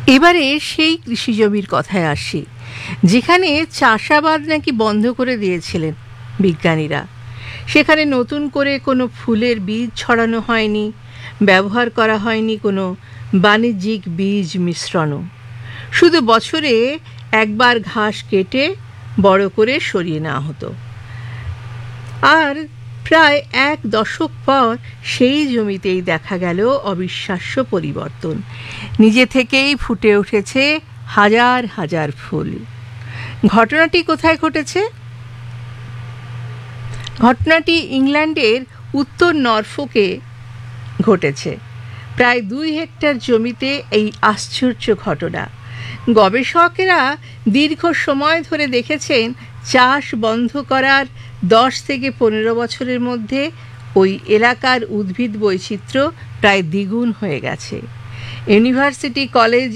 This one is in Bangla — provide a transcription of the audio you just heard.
এবারে সেই কৃষি জমির কথায় আসি, যেখানে চাষাবাদ নাকি বন্ধ করে দিয়েছিলেন বিজ্ঞানীরা। সেখানে নতুন করে কোনো ফুলের বীজ ছড়ানো হয়নি, ব্যবহার করা হয়নি কোনো বাণিজ্যিক বীজ মিশ্রণও। শুধু বছরে একবার ঘাস কেটে বড় করে সরিয়ে নেওয়া হতো। আর প্রায় 1 দশক পর সেই জমিতেই দেখা গেল অবিশ্বাস্য পরিবর্তন। নিজে থেকেই ফুটে উঠেছে হাজার হাজার ফুল। ঘটনাটি কোথায় ঘটেছে? ঘটনাটি ইংল্যান্ডের উত্তর নরফোকে ঘটেছে। প্রায় 2 হেক্টর জমিতে এই আশ্চর্য ঘটনা। গবেষকেরা দীর্ঘ সময় ধরে দেখেছেন চাষ বন্ধ করার 10 থেকে 15 বছরের মধ্যে ওই এলাকার উদ্ভিদ বৈচিত্র্য প্রায় দ্বিগুণ হয়ে গেছে। University college